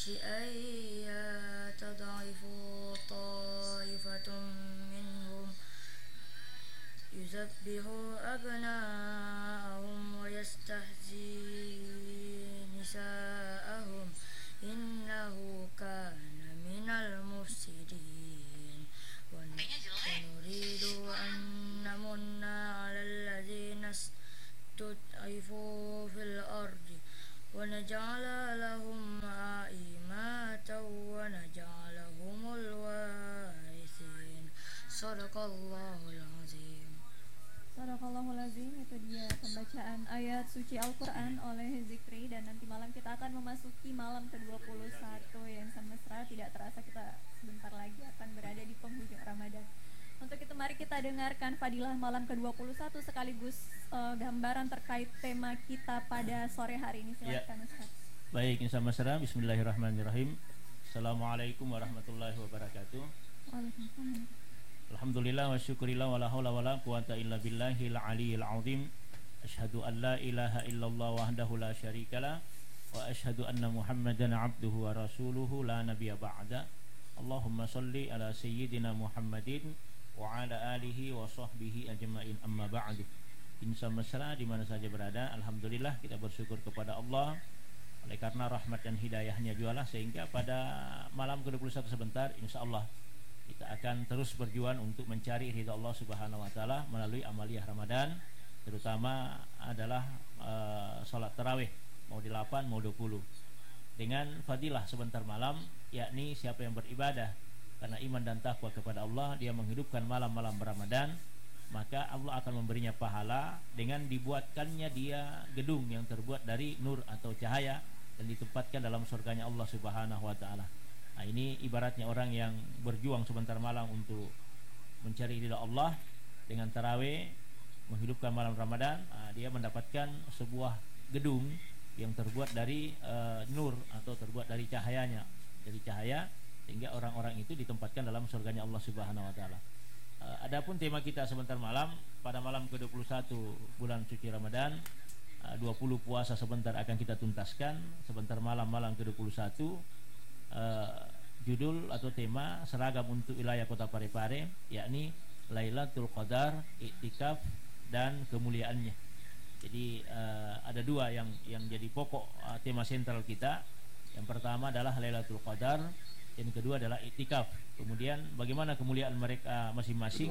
شيئا تضعف طائفة منهم يذبح أبناءهم ويستحيي نساءهم إنه كان من المفسدين ونريد أن نمن على الذين استضعفوا في الأرض ونجعل لهم أئمة ونجعلهم الوارثين صدق الله العظيم. Sadaqallahul azim. Itu dia pembacaan ayat suci Al-Quran oleh Zikri. Dan nanti malam kita akan memasuki malam ke-21 yang semesra. Tidak terasa kita sebentar lagi akan berada di penghujung Ramadan. Untuk itu mari kita dengarkan fadilah malam ke-21 sekaligus gambaran terkait tema kita pada sore hari ini. Silakan Ustaz. Baik, insya Allah. Bismillahirrahmanirrahim. Assalamualaikum warahmatullahi wabarakatuh. Waalaikumsalam. Alhamdulillah wa syukurillah wa la hawla wa la quwata illa billahil aliyil azim. Asyhadu an la ilaha illallah wahdahu la syarikalah wa asyhadu anna Muhammadan abduhu wa rasuluhu la nabiyya ba'da. Allahumma salli ala sayyidina Muhammadin wa ala alihi wa sahbihi ajma'in, amma ba'du. Insya Allah di mana saja berada, alhamdulillah kita bersyukur kepada Allah oleh karena rahmat dan hidayahnya jualah sehingga pada malam ke-21 sebentar insya Allah kita akan terus berjuang untuk mencari ridha Allah Subhanahu wa taala melalui amaliyah Ramadan, terutama adalah salat tarawih mau di 8 mau 20 dengan fadilah sebentar malam, yakni siapa yang beribadah karena iman dan takwa kepada Allah, dia menghidupkan malam-malam Ramadan, maka Allah akan memberinya pahala dengan dibuatkannya dia gedung yang terbuat dari nur atau cahaya dan ditempatkan dalam surganya Allah Subhanahu wa taala. Nah, ini ibaratnya orang yang berjuang sebentar malam untuk mencari ridha Allah dengan tarawih, menghidupkan malam Ramadan, dia mendapatkan sebuah gedung yang terbuat dari nur atau terbuat dari cahayanya, dari cahaya, sehingga orang-orang itu ditempatkan dalam surganya Allah Subhanahu wa taala. Adapun tema kita sebentar malam pada malam ke-21 bulan suci Ramadan, 20 puasa sebentar akan kita tuntaskan. Sebentar malam ke-21, judul atau tema seragam untuk wilayah Kota Parepare, yakni Lailatul Qadar, iktikaf dan kemuliaannya. Jadi ada dua yang jadi pokok tema sentral kita. Yang pertama adalah Lailatul Qadar, yang kedua adalah iktikaf. Kemudian bagaimana kemuliaan mereka masing-masing.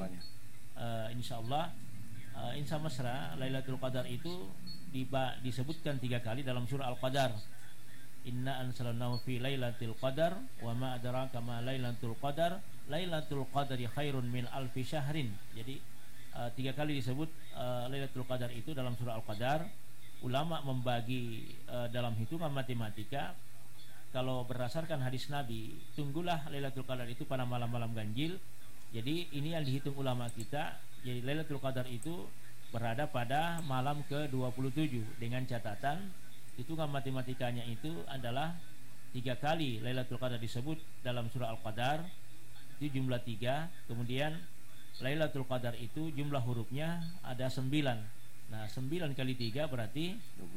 Insyaallah insya mesra Lailatul Qadar itu disebutkan 3 kali dalam surah Al-Qadar. Inna anzalnahu fi lailatul qadar wa ma adraka ma lailatul qadar lailatul qadri khairun min alfi syahrin. Jadi 3 kali disebut Lailatul Qadar itu dalam surah Al-Qadar. Ulama membagi dalam hitungan matematika, kalau berdasarkan hadis Nabi, tunggulah Lailatul Qadar itu pada malam-malam ganjil. Jadi ini yang dihitung ulama kita. Jadi Lailatul Qadar itu berada pada malam ke-27 dengan catatan hitungan matematikanya itu adalah 3 kali Lailatul Qadar disebut dalam surah Al-Qadar, itu jumlah 3. Kemudian Lailatul Qadar itu jumlah hurufnya ada 9. Nah 9 kali 3 berarti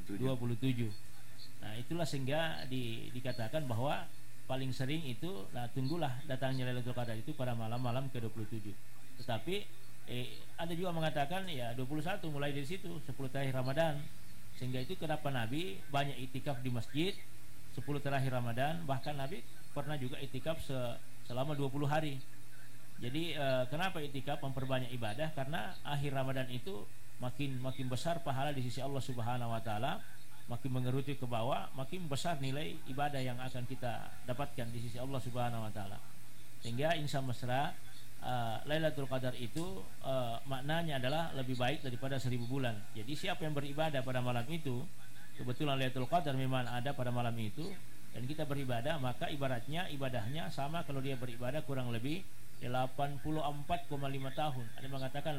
27. Nah itulah sehingga dikatakan bahwa paling sering itu, nah tunggulah datangnya Lailatul Qadar itu pada malam-malam ke-27. Tetapi ada juga mengatakan ya 21 mulai dari situ 10 terakhir Ramadan. Sehingga itu kenapa Nabi banyak itikaf di masjid 10 terakhir Ramadan. Bahkan Nabi pernah juga itikaf selama 20 hari. Jadi kenapa itikaf memperbanyak ibadah? Karena akhir Ramadan itu makin besar pahala di sisi Allah Subhanahu wa taala, makin mengerucut ke bawah, makin besar nilai ibadah yang akan kita dapatkan di sisi Allah Subhanahu wa taala. Sehingga insya mesra Lailatul Qadar itu maknanya adalah lebih baik daripada 1000 bulan. Jadi siapa yang beribadah pada malam itu, kebetulan Lailatul Qadar memang ada pada malam itu, dan kita beribadah, maka ibaratnya ibadahnya sama kalau dia beribadah kurang lebih 84,5 tahun. Ada yang mengatakan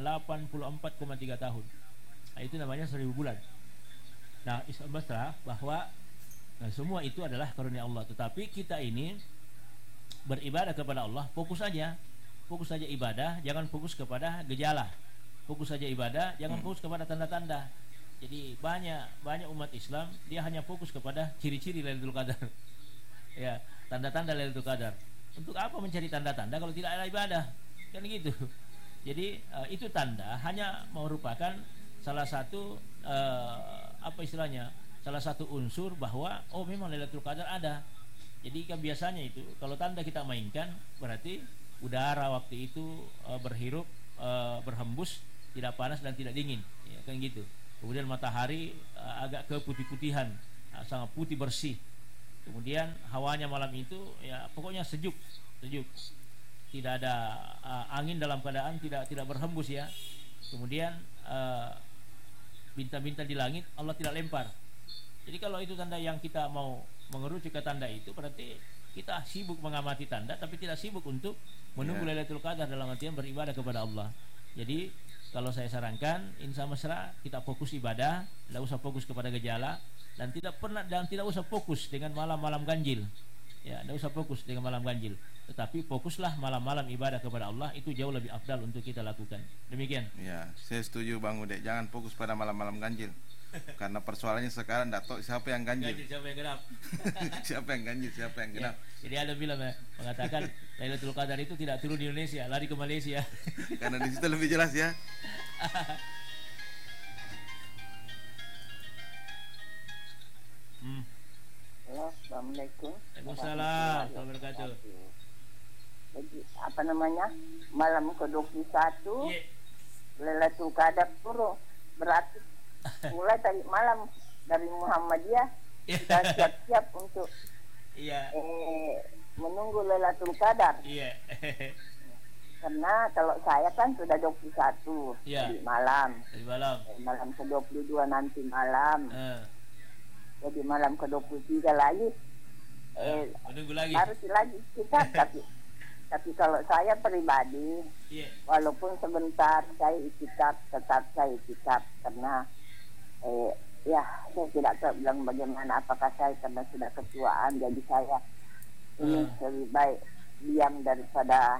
84,3 tahun. Nah, itu namanya 1000 bulan. Nah, istilahnya bahwa semua itu adalah karunia Allah. Tetapi kita ini beribadah kepada Allah, fokus saja ibadah, jangan fokus kepada gejala. Fokus saja ibadah, jangan fokus kepada tanda-tanda. Jadi banyak umat Islam dia hanya fokus kepada ciri-ciri Lailatul Qadar. Ya, tanda-tanda Lailatul Qadar. Untuk apa mencari tanda-tanda kalau tidak ada ibadah? Kan gitu. Jadi itu tanda hanya merupakan salah satu apa istilahnya? Salah satu unsur bahwa oh memang Lailatul Qadar ada. Jadi kan biasanya itu kalau tanda kita mainkan berarti udara waktu itu berhirup, berhembus, tidak panas dan tidak dingin, ya kan gitu. Kemudian matahari agak keputih-putihan, sangat putih bersih. Kemudian hawanya malam itu ya pokoknya sejuk, tidak ada angin dalam keadaan tidak berhembus ya. Kemudian bintang-bintang di langit Allah tidak lempar. Jadi kalau itu tanda yang kita mau mengerucut ke tanda itu, berarti kita sibuk mengamati tanda tapi tidak sibuk untuk menunggu Lailatul Qadar dalam artian beribadah kepada Allah. Jadi kalau saya sarankan insya mesra kita fokus ibadah, tidak usah fokus kepada gejala, dan tidak usah fokus dengan malam-malam ganjil. Ya, tidak usah fokus dengan malam ganjil. Tetapi fokuslah malam-malam ibadah kepada Allah, itu jauh lebih afdal untuk kita lakukan. Demikian. Ya, saya setuju Bang Ude. Jangan fokus pada malam-malam ganjil. Karena persoalannya sekarang datuk siapa yang ganjil? Siapa yang genap? Siapa yang ganjil, siapa yang genap? Ya, jadi ada bilang mengatakan Lailatul Qadar itu tidak turun di Indonesia, lari ke Malaysia. Karena di situ lebih jelas ya. Halo, assalamualaikum. Waalaikumsalam warahmatullahi wabarakatuh. Jadi apa namanya, malam ke-21 Lailatul Qadar turun, berarti mulai tadi malam dari Muhammadiyah kita siap-siap untuk menunggu Lailatul Qadar. Karena kalau saya kan sudah 21 di malam. Malam ke-22 nanti malam. Jadi malam ke-23 lagi menunggu lagi. Harus lagi kita tapi kalau saya pribadi walaupun sebentar saya itikaf, tetap saya itikaf karena saya tidak tahu bilang bagaimana, apakah saya karena sudah ketuaan jadi saya ini lebih baik diam daripada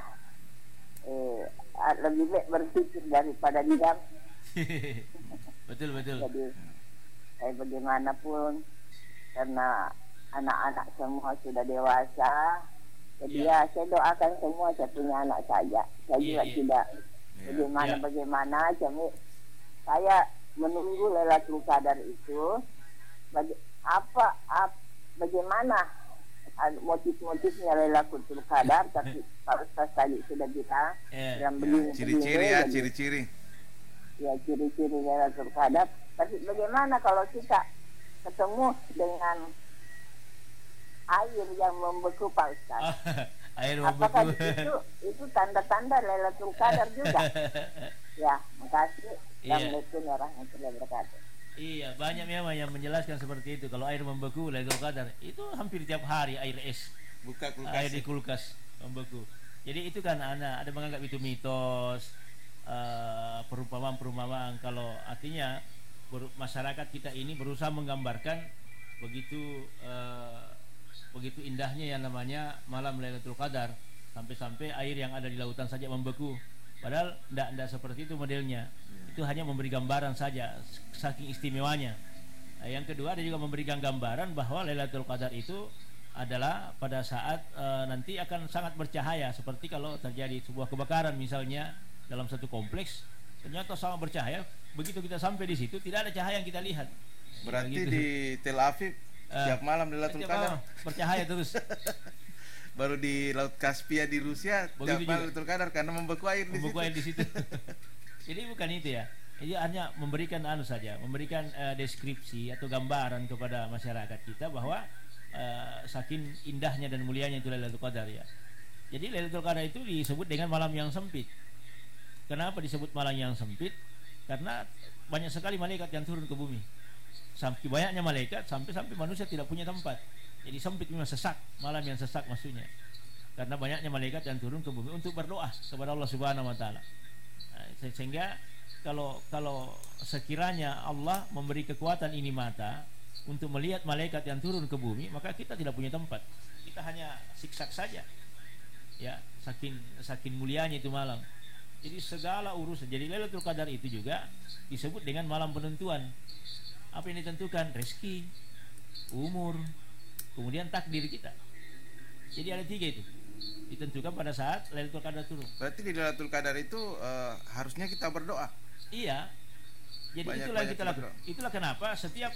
lebih baik berpikir daripada diam. Betul. Jadi saya bagaimanapun karena anak-anak semua sudah dewasa, jadi saya doakan semua, saya punya anak saya juga tidak bagaimana jadi saya menunggu Lailatul Qadar itu bagaimana motif-motifnya Lailatul Qadar. Tapi Pak Ustaz tadi sudah kita dalam ciri-ciri ciri-ciri Lailatul Qadar. Tapi bagaimana kalau kita ketemu dengan air yang membeku, Pak Ustaz? Air membeku. Apakah itu tanda-tanda Lailatul Qadar juga? Ya, makasih. Assalamualaikum warahmatullahi wabarakatuh. Iya, banyak memang yang menjelaskan seperti itu. Kalau air membeku Lailatul Qadar, itu hampir tiap hari air es. Buka kulkas. Air di kulkas membeku. Jadi itu kan ada menganggap itu mitos, perumpamaan kalau artinya masyarakat kita ini berusaha menggambarkan begitu indahnya yang namanya malam Lailatul Qadar, sampai-sampai air yang ada di lautan saja membeku. Padahal tidak seperti itu modelnya. Itu hanya memberi gambaran saja saking istimewanya. Yang kedua, ada juga memberikan gambaran bahwa Lailatul Qadar itu adalah pada saat nanti akan sangat bercahaya, seperti kalau terjadi sebuah kebakaran misalnya dalam satu kompleks, ternyata sangat bercahaya. Begitu kita sampai di situ tidak ada cahaya yang kita lihat. Berarti gitu. Di Tel Aviv tiap malam Lailatul Qadar bercahaya terus. Baru di Laut Kaspia di Rusia tiap malam Lailatul Qadar karena membeku air di situ. Jadi bukan itu ya. Ini hanya memberikan memberikan deskripsi atau gambaran kepada masyarakat kita bahwa saking indahnya dan mulianya itu Lailatul Qadar ya. Jadi Lailatul Qadar itu disebut dengan malam yang sempit. Kenapa disebut malam yang sempit? Karena banyak sekali malaikat yang turun ke bumi. Sampai banyaknya malaikat sampai manusia tidak punya tempat. Jadi sempit, memang sesak, malam yang sesak maksudnya. Karena banyaknya malaikat yang turun ke bumi untuk berdoa kepada Allah Subhanahu wa taala. Sehingga kalau sekiranya Allah memberi kekuatan ini mata untuk melihat malaikat yang turun ke bumi, maka kita tidak punya tempat. Kita hanya siksak saja. Ya, saking mulianya itu malam. Jadi segala urusan. Jadi Lailatul Qadar itu juga disebut dengan malam penentuan. Apa yang ditentukan? Rezeki, umur, kemudian takdir kita. Jadi ada 3 itu ditentukan pada saat Lailatul Qadar turun. Berarti di Lailatul Qadar itu harusnya kita berdoa. Iya. Jadi itulah yang kita lakukan. Itulah kenapa setiap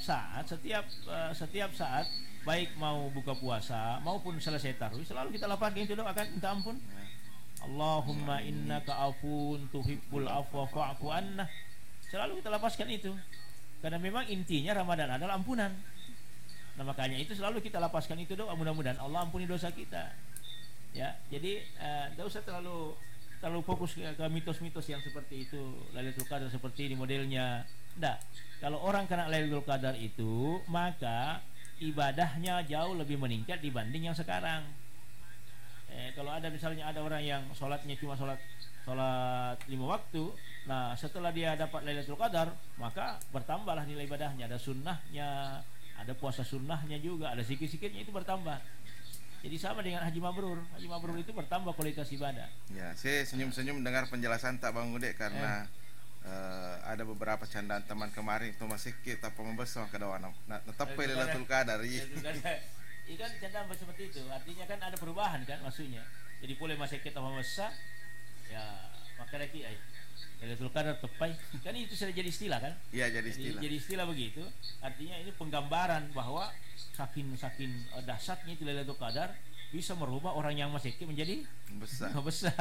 saat baik mau buka puasa maupun selesai tarawih selalu kita lapangkan itu doa, kan minta ampun. Allahumma innaka afun tuhibbul afwa fa'fu anna. Selalu kita lapaskan itu. Karena memang intinya Ramadan adalah ampunan. Nah, makanya itu selalu kita lapaskan itu doa, mudah-mudahan Allah ampuni dosa kita. Ya, jadi tidak usah terlalu fokus ke mitos-mitos yang seperti itu. Lailatul Qadar seperti ini modelnya. Enggak. Kalau orang kena Lailatul Qadar itu, maka ibadahnya jauh lebih meningkat dibanding yang sekarang. Kalau ada misalnya ada orang yang sholatnya cuma sholat 5 waktu, nah setelah dia dapat Lailatul Qadar, maka bertambahlah nilai ibadahnya. Ada sunnahnya, ada puasa sunnahnya juga, ada zikir-zikirnya, itu bertambah. Jadi sama dengan Haji Mabrur. Haji Mabrur itu bertambah kualitas ibadah. Ya, saya senyum-senyum dengar penjelasan tak Bang Ude karena ada beberapa candaan teman kemarin itu masih kita membesar ke dawan. Nah, tetap Lailatul Qadar. Itu kan candaan seperti itu. Artinya kan ada perubahan kan maksudnya. Jadi boleh masih kita membesar, ya maka lagi Lailatul Qadar tepai. Kan itu sudah jadi istilah kan? Iya, jadi istilah. Jadi istilah begitu. Artinya ini penggambaran bahwa saking dahsyatnya itu Lailatul Qadar bisa merubah orang yang masih menjadi besar.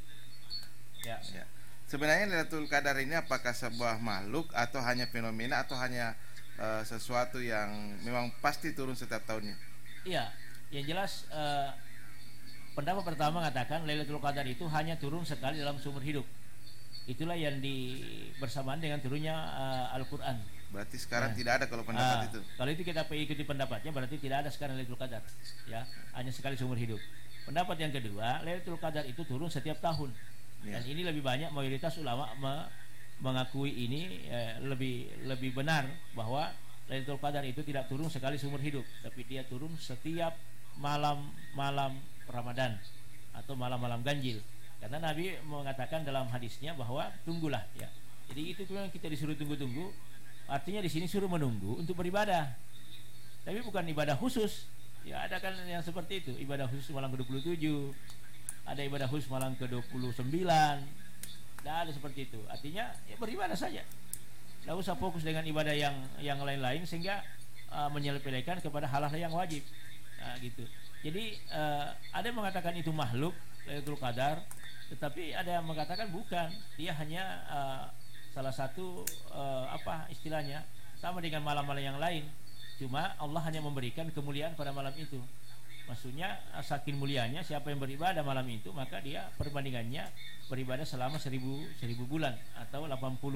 Ya. Sebenarnya Lailatul Qadar ini apakah sebuah makhluk atau hanya fenomena atau hanya sesuatu yang memang pasti turun setiap tahunnya? Iya, yang jelas pendapat pertama mengatakan Lailatul Qadar itu hanya turun sekali dalam seumur hidup. Itulah yang bersamaan dengan turunnya Al-Quran. Berarti sekarang tidak ada kalau pendapat itu. Kalau itu kita ikuti pendapatnya, berarti tidak ada sekarang Lailatul Qadar. Ya, hanya sekali seumur hidup. Pendapat yang kedua, Lailatul Qadar itu turun setiap tahun. Dan ini lebih banyak mayoritas ulama mengakui ini lebih benar bahwa Lailatul Qadar itu tidak turun sekali seumur hidup, tapi dia turun setiap malam Ramadan atau malam-malam ganjil. Karena Nabi mengatakan dalam hadisnya bahwa tunggulah ya. Jadi itu yang kita disuruh tunggu-tunggu. Artinya di sini suruh menunggu untuk beribadah. Tapi bukan ibadah khusus. Ya ada kan yang seperti itu, ibadah khusus malam ke-27. Ada ibadah khusus malam ke-29. Tidak ada seperti itu. Artinya ya beribadah saja. Tidak usah fokus dengan ibadah yang lain-lain sehingga menyepelekan kepada hal-hal yang wajib. Nah, gitu. Jadi ada yang mengatakan itu makhluk Lailatul Qadar, tetapi ada yang mengatakan bukan. Dia hanya salah satu istilahnya sama dengan malam-malam yang lain. Cuma Allah hanya memberikan kemuliaan pada malam itu. Maksudnya saking mulianya siapa yang beribadah malam itu, maka dia perbandingannya beribadah selama 1000 bulan atau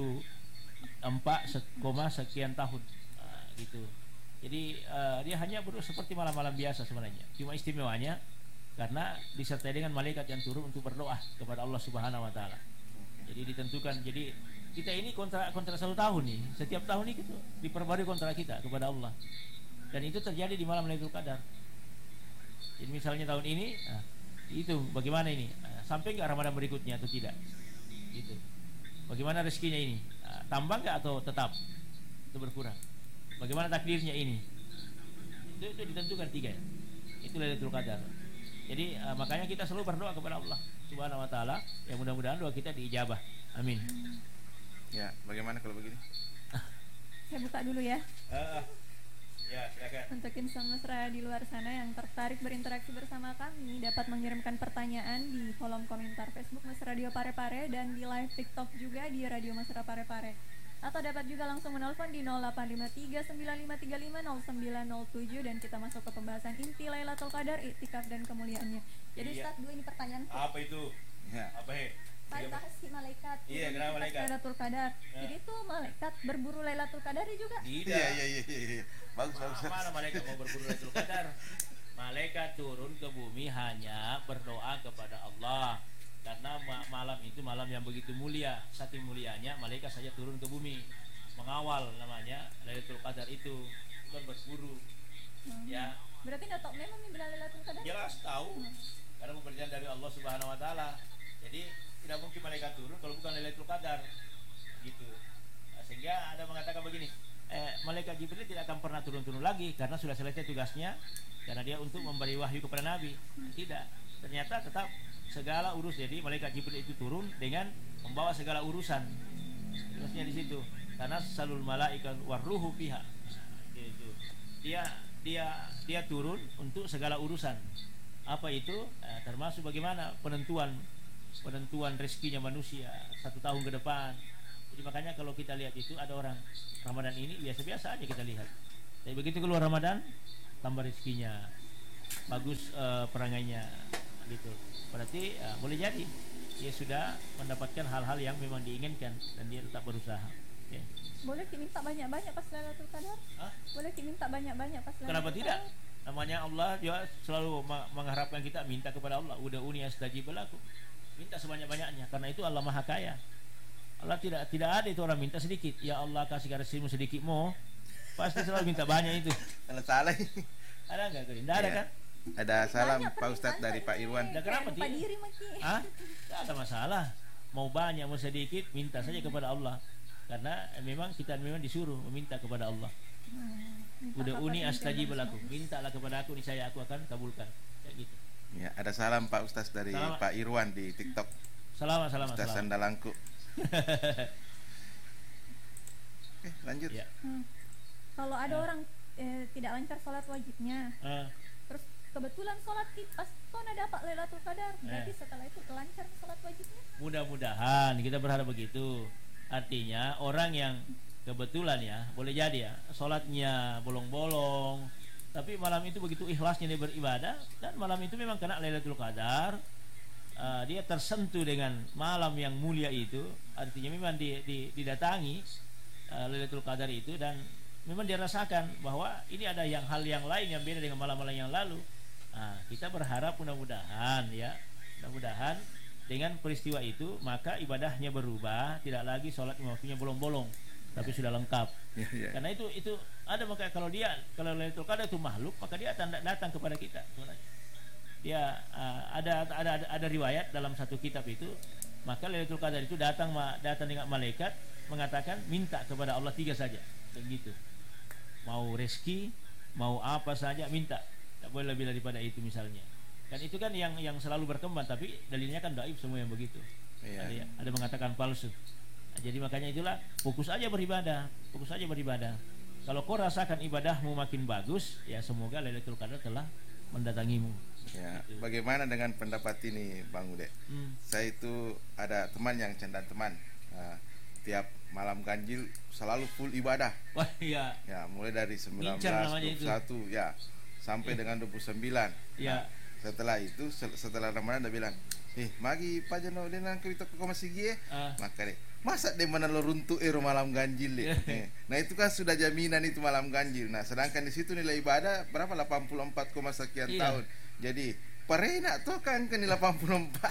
84, sekian tahun gitu. Jadi dia hanya seperti malam-malam biasa sebenarnya. Cuma istimewanya karena disertai dengan malaikat yang turun untuk berdoa kepada Allah Subhanahu wa taala. Jadi ditentukan. Jadi kita ini kontrak 1 tahun nih. Setiap tahun ini diperbarui kontrak kita kepada Allah. Dan itu terjadi di malam Lailatul Qadar. Jadi misalnya tahun ini, itu bagaimana ini? Sampai nggak Ramadan berikutnya atau tidak? Gitu. Bagaimana rezekinya ini? Tambah nggak atau tetap? Itu berkurang. Bagaimana takdirnya ini? Itu ditentukan 3 ya. Itu Lailatul Qadar. Jadi makanya kita selalu berdoa kepada Allah Subhanahu wa taala, yang mudah-mudahan doa kita diijabah. Amin. Ya, bagaimana kalau begini? Saya buka dulu ya. Ya, silakan. Untuk insan mesra di luar sana yang tertarik berinteraksi bersama kami dapat mengirimkan pertanyaan di kolom komentar Facebook Mas Radio Parepare dan di live TikTok juga di Radio Mesra Parepare. Atau dapat juga langsung menelpon di 085395350907 dan kita masuk ke pembahasan inti Lailatul Qadar, iktikaf dan kemuliaannya. Jadi Ustaz, ini pertanyaan. Apa itu? Ya, apa bahas si malaikat. Iya, kenapa malaikat? Lailatul Qadar. Jadi itu malaikat berburu Lailatul Qadar juga? Tidak. Iya. Bagus. Mana malaikat mau berburu Lailatul Qadar? Malaikat turun ke bumi hanya berdoa kepada Allah. Karena malam itu malam yang begitu mulia, saking mulianya malaikat saja turun ke bumi mengawal namanya Lailatul Qadar itu, bukan berburu. Ya. Berarti enggak tahu memang ini benar Lailatul Qadar? Jelas tahu. Karena pemberian dari Allah Subhanahu wa taala. Jadi tidak mungkin malaikat turun kalau bukan Lailatul Qadar. Gitu. Nah, sehingga ada mengatakan begini, malaikat Jibril tidak akan pernah turun-turun lagi karena sudah selesai tugasnya, karena dia untuk memberi wahyu kepada Nabi. Tidak, ternyata tetap segala urus. Jadi malaikat Jibril itu turun dengan membawa segala urusan. Tugasnya di situ. Karena salul malaikat warruhu fiha. Gitu. Dia turun untuk segala urusan. Apa itu? Termasuk bagaimana penentuan rezekinya manusia 1 tahun ke depan. Jadi makanya kalau kita lihat itu ada orang Ramadan ini biasa-biasa aja kita lihat. Tapi begitu keluar Ramadan tambah rezekinya, bagus perangainya gitu. Berarti boleh jadi dia sudah mendapatkan hal-hal yang memang diinginkan dan dia tetap berusaha. Okay. Boleh minta banyak-banyak pas Lailatul Qadar? Boleh minta banyak-banyak pas Lailatul Kenapa Qadar? tidak? Namanya Allah juga selalu mengharapkan kita minta kepada Allah. Ud'uni astajib lakum. Minta sebanyak-banyaknya karena itu Allah Maha Kaya. Allah tidak ada itu orang minta sedikit. Ya Allah kasih rezekimu sedikit mau. Pasti selalu minta banyak itu. Kalau salah. Ada enggak? Tidak ada kan? Ada salam Pak Ustadz dari Pak Irwan. Nah, kenapa tidak? Tidak ada masalah. Mau banyak mau sedikit minta saja kepada Allah. Karena memang kita disuruh meminta kepada Allah. Ud'uni astajib lakum. Mintalah kepada aku, niscaya aku akan kabulkan. Kayak gitu. Ya, ada salam Pak Ustadz dari Pak Irwan di TikTok. Salam. Ustadz Sandalangku. Oke, lanjut. Ya. Kalau ada orang tidak lancar sholat wajibnya, terus kebetulan sholat pas kona dapat Lailatul Qadar, berarti setelah itu lancar sholat wajibnya? Mudah-mudahan kita berharap begitu. Artinya orang yang kebetulan ya, boleh jadi ya, sholatnya bolong-bolong, tapi malam itu begitu ikhlasnya dia beribadah, dan malam itu memang kena Lailatul Qadar, dia tersentuh dengan malam yang mulia itu, artinya memang didatangi Lailatul Qadar itu, dan memang dia rasakan bahwa ini ada hal yang lain yang beda dengan malam-malam yang lalu. Kita berharap mudah-mudahan dengan peristiwa itu maka ibadahnya berubah, tidak lagi sholat waktunya bolong-bolong, tapi sudah lengkap. Karena itu ada, maka kalau Lailatul Qadar itu makhluk, maka dia datang kepada kita sebenarnya. Dia ada riwayat dalam satu kitab itu, maka Lailatul Qadar itu datang dengan malaikat mengatakan minta kepada Allah 3 saja, begitu. Mau rezeki, mau apa saja minta, tak boleh lebih daripada itu misalnya. Kan itu kan yang selalu berkembang, tapi dalilnya kan dhaif semua yang begitu. Ada mengatakan palsu. Jadi makanya itulah fokus aja beribadah. Kalau kau rasakan ibadahmu makin bagus, ya semoga Lailatul Qadar telah mendatangimu. Ya, bagaimana dengan pendapat ini Bang Ude? Saya itu ada teman yang canda teman. Tiap malam ganjil selalu full ibadah. Wah, iya. Ya, mulai dari 19, 21 ya sampai dengan 29. Ya. Setelah itu setelah Ramadan dia bilang, magi pajano denang kita ke masih gie. Maka deh, masa deh mana lo runtuh malam ganjil deh. Nah, itu kan sudah jaminan itu malam ganjil. Nah, sedangkan di situ nilai ibadah berapa? 84, sekian tahun. Jadi, perena tuh kan nilai 84.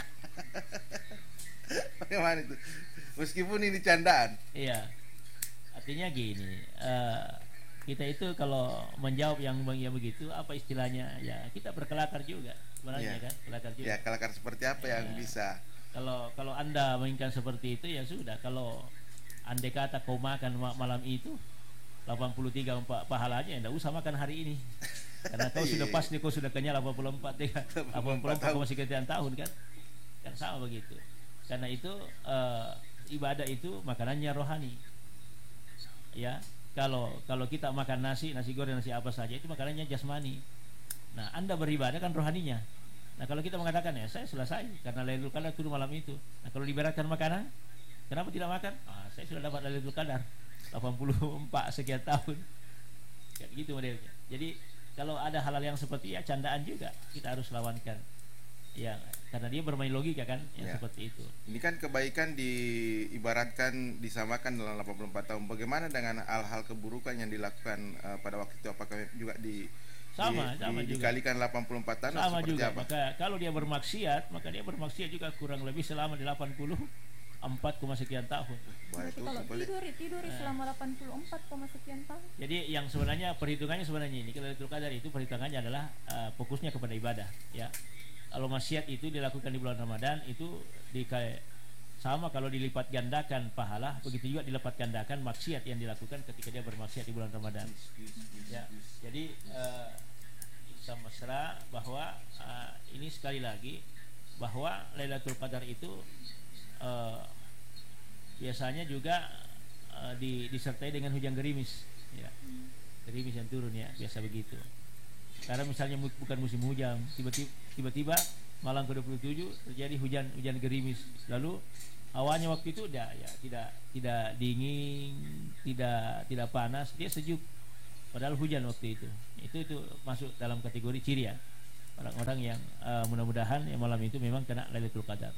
Bagaimana itu? Meskipun ini candaan. Iya. Artinya gini, kita itu kalau menjawab yang begitu, apa istilahnya, ya kita berkelakar juga sebenarnya. Kan kelakar juga. Ya, kelakar seperti apa yang bisa. Kalau Anda menginginkan seperti itu, ya sudah. Kalau andai kata kau makan malam itu 83 pahalanya, enggak usah makan hari ini. Karena kau sudah pasti kau sudah kenyal 84 sekian tahun kan. Kan sama begitu. Karena itu ibadah itu makanannya rohani. Ya. Kalau kita makan nasi goreng, nasi apa saja, itu makanannya jasmani. Nah, Anda beribadah kan rohaninya. Nah, kalau kita mengatakan ya saya selesai karena Lailatul Qadar turun malam itu. Nah, kalau diberatkan makanan, kenapa tidak makan? Saya sudah dapat Lailatul Qadar 84 sekian tahun. Kayak gitu modelnya. Jadi kalau ada hal-hal yang seperti ya candaan juga kita harus lawankan. Ya, karena dia bermain logika kan, yang seperti itu. Ini kan kebaikan diibaratkan disamakan dalam 84 tahun. Bagaimana dengan hal-hal keburukan yang dilakukan pada waktu itu? Apakah juga dikalikan 84 tahun? Sama juga. Apa? Maka kalau dia bermaksiat, maka dia bermaksiat juga kurang lebih selama 84, sekian tahun. Berarti kalau tidur selama 84, sekian tahun. Jadi yang sebenarnya perhitungannya ini, kalau Lailatul Qadar itu perhitungannya adalah fokusnya kepada ibadah, ya. Kalau maksiat itu dilakukan di bulan Ramadan itu sama kalau dilipat gandakan pahala, begitu juga dilipat gandakan maksiat yang dilakukan ketika dia bermaksiat di bulan Ramadan. Ya, jadi kita mesra bahwa ini sekali lagi bahwa Lailatul Qadar itu biasanya juga disertai dengan hujan gerimis, ya. Gerimis yang turun, ya, biasa begitu. Karena misalnya bukan musim hujan, tiba-tiba malam ke-27 terjadi hujan gerimis. Lalu awalnya waktu itu ya tidak dingin, tidak panas, dia sejuk. Padahal hujan waktu itu. Itu masuk dalam kategori ciri, ya. Orang-orang yang mudah-mudahan yang malam itu memang kena Lailatul Qadar.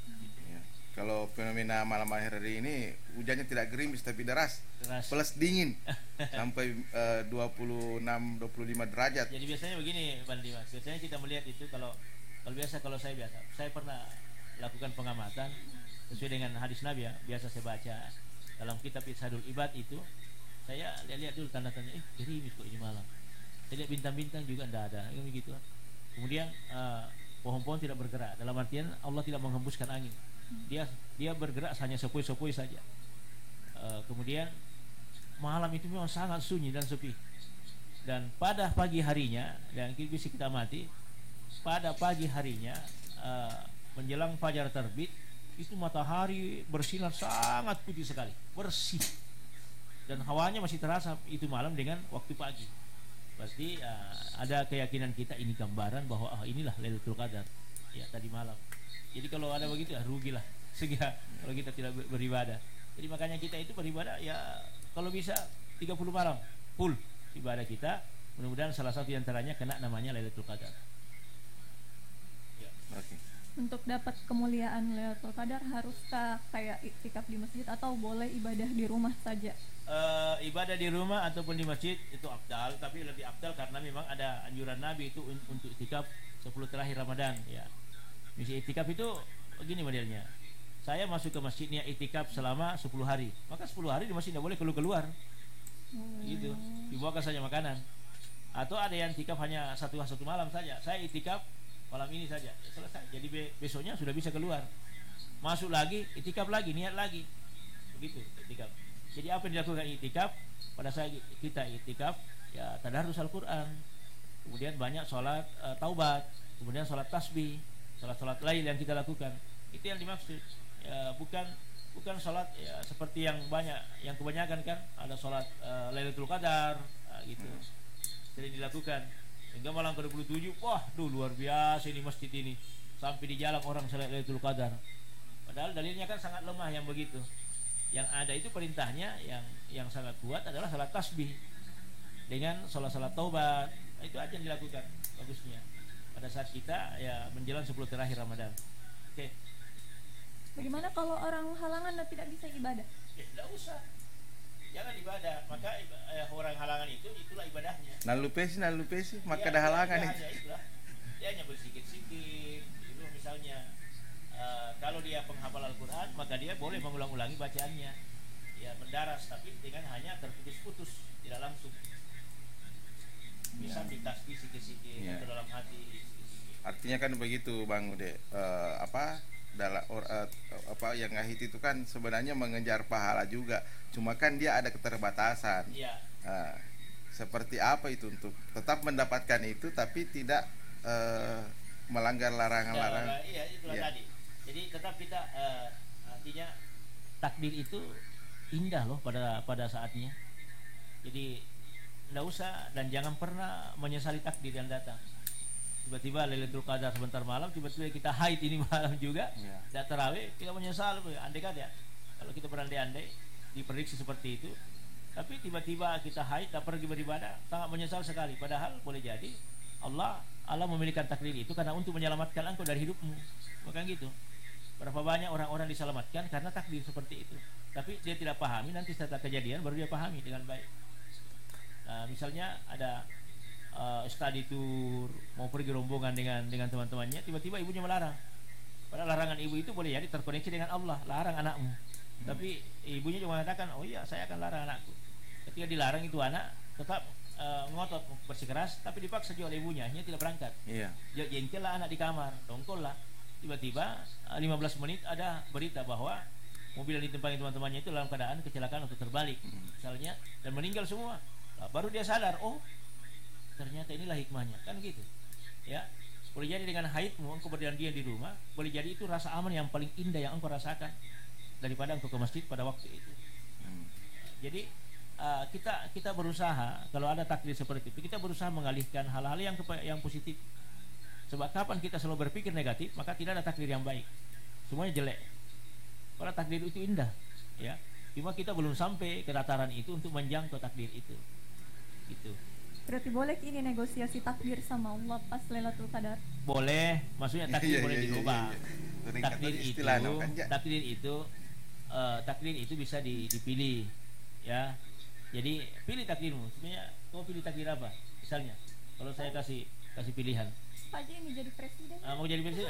Kalau fenomena malam akhir hari ini hujannya tidak gerimis tapi deras. Plus dingin sampai 26-25 derajat. Jadi biasanya begini, Bang Dimas. Biasanya kita melihat itu kalau saya pernah lakukan pengamatan sesuai dengan hadis Nabi, ya. Biasa saya baca dalam kitab Ishadul Ibad itu, saya lihat dulu tanda-tanda, gerimis kok ini malam. Saya lihat bintang-bintang juga tidak ada, begitu. Kemudian pohon-pohon tidak bergerak. Dalam artian Allah tidak menghembuskan angin. Dia bergerak hanya sepoi-sepoi saja. Kemudian malam itu memang sangat sunyi dan sepi. Dan pada pagi harinya, dan bisa kita mati, pada pagi harinya menjelang fajar terbit, itu matahari bersinar sangat putih sekali, bersih. Dan hawanya masih terasa itu malam dengan waktu pagi. Pasti ada keyakinan kita ini gambaran bahwa inilah Lailatul Qadar, ya, tadi malam. Jadi kalau ada begitu, rugilah segala kalau kita tidak beribadah. Jadi makanya kita itu beribadah, ya, kalau bisa 30 malam full ibadah kita. Mudah-mudahan salah satu antaranya kena namanya Lailatul Qadar. Ya. Okay. Untuk dapat kemuliaan Lailatul Qadar haruskah kayak iktikaf di masjid atau boleh ibadah di rumah saja? Ibadah di rumah ataupun di masjid itu afdal, tapi lebih afdal karena memang ada anjuran Nabi itu untuk iktikaf 10 terakhir Ramadan, ya. Misi iktikaf itu begini modelnya. Saya masuk ke masjid niat iktikaf selama 10 hari. Maka 10 hari di masjid tidak boleh keluar. Gitu. Dibawakan saja makanan. Atau ada yang iktikaf hanya satu malam saja. Saya iktikaf malam ini saja. Ya, selesai. Jadi besoknya sudah bisa keluar. Masuk lagi, iktikaf lagi, niat lagi. Begitu iktikaf. Jadi apa yang dilakukan iktikaf? Pada saat kita iktikaf, ya, tadarus Al-Qur'an. Kemudian banyak sholat taubat, kemudian sholat tasbih, sholat lain yang kita lakukan. Itu yang dimaksud, ya, bukan sholat, ya, seperti yang kebanyakan kan ada sholat Lailatul Qadar, gitu sering dilakukan hingga malam ke-27. Wah, luar biasa ini masjid ini, sampai di jalan orang sholat Lailatul Qadar. Padahal dalilnya kan sangat lemah yang begitu. Yang ada itu perintahnya yang sangat kuat adalah sholat tasbih dengan sholat taubat. Itu aja yang dilakukan bagusnya pada saat kita, ya, menjelang 10 terakhir Ramadan. Oke. Bagaimana kalau orang halangan dan tidak bisa ibadah? Ya, tidak usah. Jangan ibadah. Maka orang halangan itulah ibadahnya. Nalupesi, maka ada halangan itu. Dia hanya bersikit-sikit. Itu misalnya kalau dia penghafal Al-Qur'an, maka dia boleh mengulang-ulangi bacaannya. Ya, mendaras tapi dengan hanya terputus-putus, tidak langsung. Bisa ditasbih sikit-sikit, ya, ke dalam hati. Artinya kan begitu, Bang Ude. Yang ngahit itu kan sebenarnya mengejar pahala juga. Cuma kan dia ada keterbatasan. Ya. Seperti apa itu untuk tetap mendapatkan itu tapi tidak melanggar larangan-larangan. Iya, itulah tadi. Jadi tetap kita artinya takdir itu indah loh pada saatnya. Jadi tidak usah dan jangan pernah menyesali takdir yang datang. Tiba-tiba Lailatul Qadar sebentar malam, tiba-tiba kita haid ini malam juga, tidak tarawih, kita menyesal. Andai kan, ya, kalau kita berandai-andai diprediksi seperti itu, tapi tiba-tiba kita haid, tak pergi beribadah, sangat menyesal sekali. Padahal boleh jadi Allah memiliki takdir itu karena untuk menyelamatkan engkau dari hidupmu. Bukan gitu. Berapa banyak orang-orang diselamatkan karena takdir seperti itu, tapi dia tidak pahami, nanti setelah kejadian baru dia pahami dengan baik. Nah, misalnya ada study tour, mau pergi rombongan dengan teman-temannya, tiba-tiba ibunya melarang. Padahal larangan ibu itu boleh jadi terkoneksi dengan Allah, larang anakmu. Tapi ibunya juga mengatakan, oh iya, saya akan larang anakku. Ketika dilarang itu anak tetap ngotot bersikeras, tapi dipaksa juga oleh ibunya, akhirnya tidak berangkat. Dia jengkel lah anak di kamar, dongkol lah. tiba-tiba 15 menit ada berita bahwa mobil yang ditumpangi teman-temannya itu dalam keadaan kecelakaan atau terbalik misalnya dan meninggal semua. Nah, baru dia sadar, oh ternyata inilah hikmahnya, kan gitu ya. Boleh jadi dengan haidmu engkau berdiam diri di rumah, boleh jadi itu rasa aman yang paling indah yang engkau rasakan daripada engkau ke masjid pada waktu itu. Jadi kita berusaha, kalau ada takdir seperti itu, kita berusaha mengalihkan hal-hal yang positif. Sebab kapan kita selalu berpikir negatif, maka tidak ada takdir yang baik, semuanya jelek. Karena takdir itu indah, ya. Cuma kita belum sampai ke dataran itu untuk menjangkau takdir itu, gitu. Berarti boleh ini negosiasi takdir sama Allah pas Lailatul Qadar? Boleh, maksudnya takdir boleh dirubah. Takdir itu bisa dipilih, ya. Jadi pilih takdirmu. Sebenarnya kau pilih takdir apa? Misalnya, kalau saya kasih pilihan. Pak Haji ini jadi presiden. Mau jadi presiden?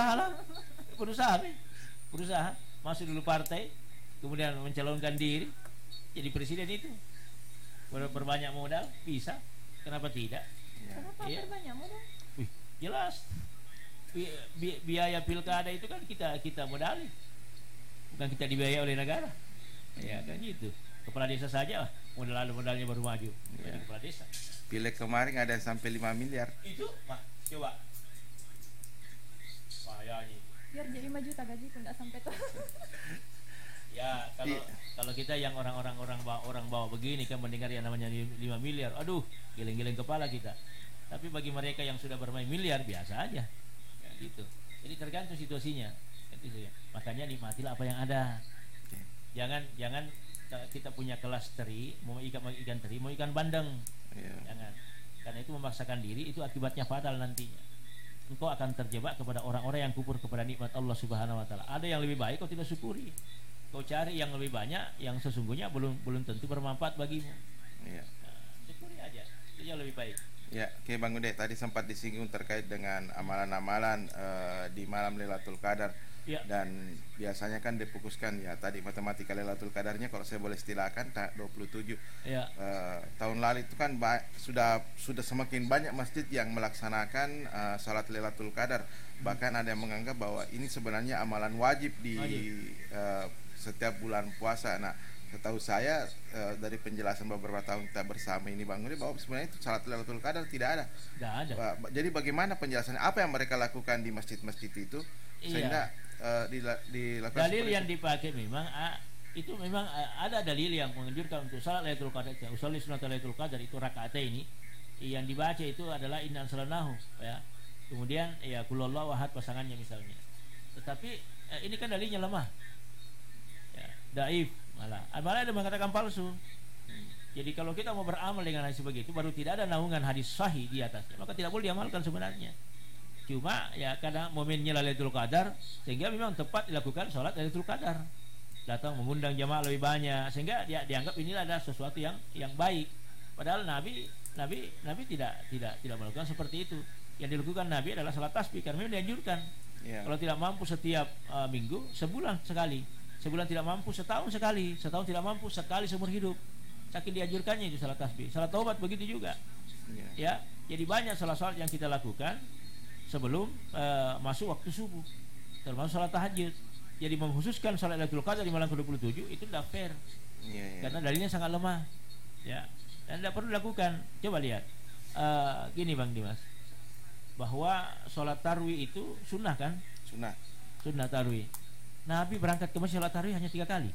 Berusaha. Masuk dulu partai, kemudian mencalonkan diri jadi presiden itu. Berbanyak modal bisa. Kenapa tidak? Kenapa berbanyak modal? Jelas. Biaya pilkada itu kan kita modali. Bukan kita dibiayai oleh negara. Ya kan gitu. Kepala desa saja modalnya baru maju. Jadi kepala desa. Pileg kemarin ada yang sampai 5 miliar. Itu, Pak, coba. Bahayanya. Biar jadi maju tak gaji pun enggak sampai tuh. Ya, kalau kita yang orang bawa begini kan mendengar yang namanya 5 miliar, aduh, geleng-geleng kepala kita. Tapi bagi mereka yang sudah bermain miliar biasa aja. Ya, gitu. Jadi tergantung situasinya. Gitu ya. Makanya nikmatilah apa yang ada. Jangan kita punya kelas teri, mau ikan teri, mau ikan bandeng. Jangan. Karena itu memaksakan diri itu akibatnya fatal nantinya. Engkau akan terjebak kepada orang-orang yang kufur kepada nikmat Allah Subhanahu wa taala. Ada yang lebih baik kau tidak syukuri. Kau cari yang lebih banyak yang sesungguhnya belum tentu bermanfaat bagimu. Nah, syukuri aja. Itu yang lebih baik. Ya, oke Bang Ude, tadi sempat disinggung terkait dengan amalan-amalan di malam Lailatul Qadar. Ya. Dan biasanya kan difokuskan ya tadi matematika Lailatul Qadarnya kalau saya boleh istilahkan 27. Ya. Tahun lalu itu kan sudah semakin banyak masjid yang melaksanakan salat Lailatul Qadar. Bahkan ada yang menganggap bahwa ini sebenarnya amalan wajib di setiap bulan puasa. Nah, setahu saya dari penjelasan beberapa tahun kita bersama ini Bang Ude bahwa sebenarnya itu salat Lailatul Qadar tidak ada. Tidak ada. Jadi bagaimana penjelasannya? Apa yang mereka lakukan di masjid-masjid itu sehingga dilakukan dalil yang dipakai memang itu memang ada dalil yang menganjurkan untuk salat Lailatul Qadar. Usolli sunat Lailatul Qadar itu rakaat ini yang dibaca itu adalah inna anzalnahu ya. Kemudian ya qul huwallahu ahad pasangannya misalnya. Tetapi ini kan dalilnya lemah. Ya, dhaif malah ada mengatakan palsu. Jadi kalau kita mau beramal dengan hadis begitu baru tidak ada naungan hadis sahih di atasnya, maka tidak boleh diamalkan sebenarnya. Cuma ya karena momennya Lailatul Qadar sehingga memang tepat dilakukan sholat Lailatul Qadar. Datang mengundang jamaah lebih banyak sehingga dia dianggap inilah ada sesuatu yang baik. Padahal Nabi tidak melakukan seperti itu. Yang dilakukan Nabi adalah sholat tasbih karena memang dianjurkan. Kalau tidak mampu setiap minggu, sebulan sekali. Sebulan tidak mampu, setahun sekali. Setahun tidak mampu, sekali seumur hidup. Saking dianjurkannya itu sholat tasbih. Sholat taubat begitu juga. Ya, jadi banyak sholat yang kita lakukan sebelum masuk waktu subuh, termasuk sholat tahajud. Jadi mengkhususkan sholat Lailatul Qadar di malam ke-27 itu tidak fair, karena dalilnya sangat lemah, ya, dan tidak perlu dilakukan. Coba lihat, gini Bang Dimas, bahwa sholat tarwih itu sunnah kan? Sunnah tarwih. Nabi berangkat ke masjid sholat tarwih hanya 3 kali.